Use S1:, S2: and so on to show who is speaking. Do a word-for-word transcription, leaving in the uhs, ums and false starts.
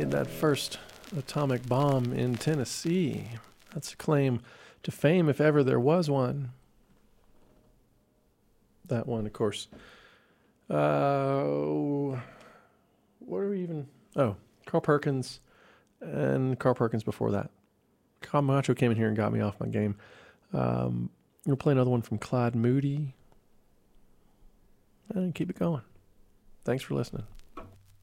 S1: made that first atomic bomb in Tennessee. That's a claim to fame if ever there was one. That one, of course. Uh, what are we even... Oh, Carl Perkins and Carl Perkins before that. Camacho came in here and got me off my game. Um, we'll play another one from Clyde Moody. And keep it going. Thanks for listening.